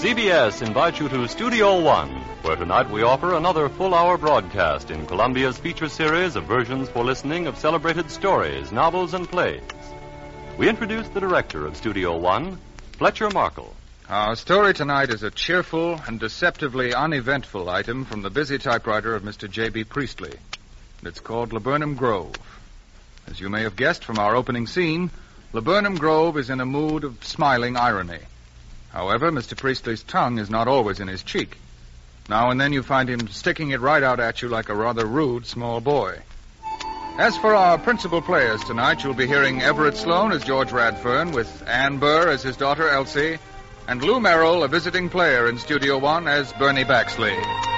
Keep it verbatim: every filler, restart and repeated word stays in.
C B S invites you to Studio One, where tonight we offer another full-hour broadcast in Columbia's feature series of versions for listening of celebrated stories, novels, and plays. We introduce the director of Studio One, Fletcher Markle. Our story tonight is a cheerful and deceptively uneventful item from the busy typewriter of Mister J B. Priestley. And it's called Laburnum Grove. As you may have guessed from our opening scene, Laburnum Grove is in a mood of smiling irony. However, Mister Priestley's tongue is not always in his cheek. Now and then you find him sticking it right out at you like a rather rude small boy. As for our principal players tonight, you'll be hearing Everett Sloane as George Radfern, with Ann Burr as his daughter Elsie, and Lou Merrill, a visiting player in Studio One, as Bernie Baxley.